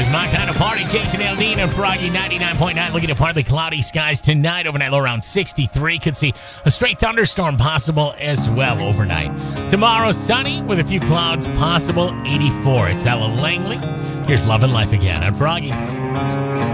My Kind of Party. Jason Aldean and Froggy 99.9. Looking at partly cloudy skies tonight. Overnight low around 63. Could see a stray thunderstorm possible as well overnight. Tomorrow sunny with a few clouds possible. 84. It's Ella Langley. Here's Love and Life again on Froggy.